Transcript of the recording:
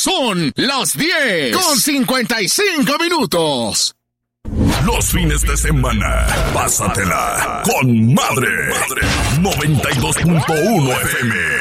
Son las 10:55. Los fines de semana, pásatela con madre. 92.1 FM.